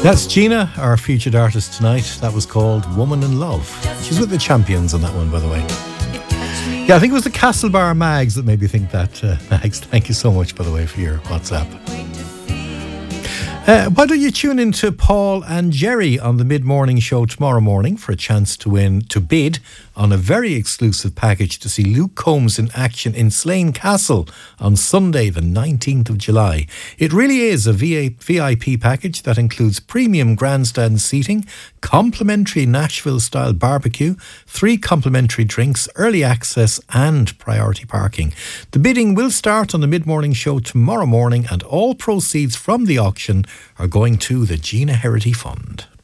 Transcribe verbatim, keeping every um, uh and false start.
That's Gina, our featured artist tonight. That was called Woman in Love. She's with the Champions on that one, by the way. Yeah, I think it was the Castlebar Mags that made me think that. Uh, Mags, thank you so much, by the way, for your WhatsApp. Uh, why don't you tune in to Paul and Jerry on the mid-morning show tomorrow morning for a chance to win, to bid on a very exclusive package to see Luke Combs in action in Slane Castle on Sunday the nineteenth of July. It really is a V I P package that includes premium grandstand seating, complimentary Nashville-style barbecue, three complimentary drinks, early access and priority parking. The bidding will start on the mid-morning show tomorrow morning and all proceeds from the auction are going to the Gina Herity Fund.